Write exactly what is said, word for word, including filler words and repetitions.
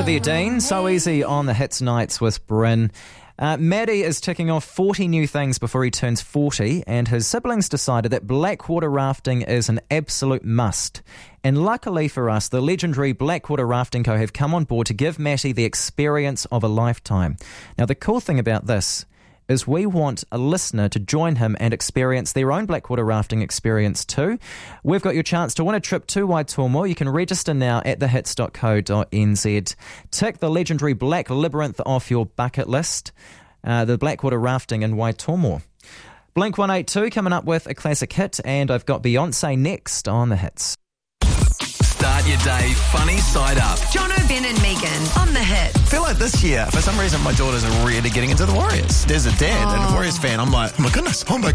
Olivia Dean, So Easy on the Hits Nights with Bryn. Uh, Maddie is ticking off forty new things before he turns forty, and his siblings decided that Blackwater rafting is an absolute must. And luckily for us, the legendary Blackwater Rafting Co. have come on board to give Matty the experience of a lifetime. Now, the cool thing about this is we want a listener to join him and experience their own Blackwater rafting experience too. We've got your chance to win a trip to Waitomo. You can register now at the hits dot co dot n z. Tick the legendary Black Labyrinth off your bucket list, uh, the Blackwater rafting in Waitomo. Blink one eighty-two coming up with a classic hit, and I've got Beyonce next on the Hits. Start your day funny side up. Jono, Ben and Megan on the Hit. I feel like this year, for some reason, my daughters are really getting into the Warriors. There's a dad and a Warriors fan. I'm like, oh my goodness, oh my